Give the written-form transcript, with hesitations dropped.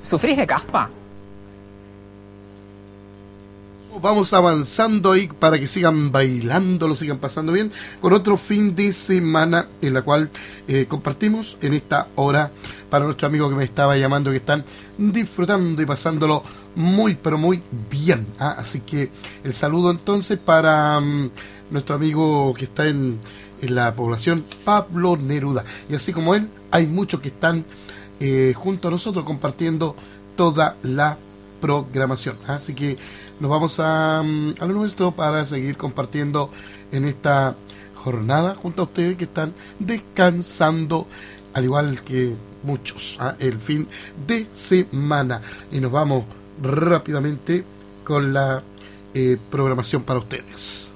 ¿Sufrís de caspa? Vamos avanzando ahí para que sigan bailando, lo sigan pasando bien, con otro fin de semana en la cual compartimos en esta hora para nuestro amigo que me estaba llamando, que están disfrutando y pasándolo muy, pero muy bien. Así que el saludo entonces para nuestro amigo que está en la población Pablo Neruda. Y así como él, hay muchos que están junto a nosotros compartiendo toda la programación. Así que nos vamos a lo nuestro para seguir compartiendo en esta jornada junto a ustedes que están descansando, al igual que muchos, el fin de semana. Y nos vamos rápidamente con la programación para ustedes.